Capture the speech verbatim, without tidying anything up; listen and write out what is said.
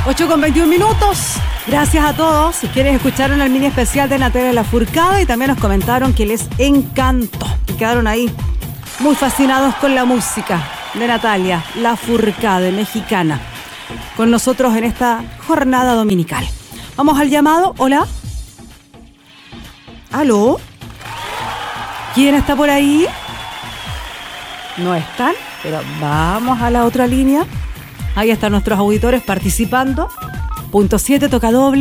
ocho con veintiún minutos. Gracias a todos. Si quieres, escucharon el mini especial de Natalia Lafourcade y también nos comentaron que les encantó. Y quedaron ahí muy fascinados con la música de Natalia Lafourcade, mexicana, con nosotros en esta jornada dominical. Vamos al llamado. Hola. ¿Aló? ¿Quién está por ahí? No están, pero vamos a la otra línea. Ahí están nuestros auditores participando. Punto siete, toca doble.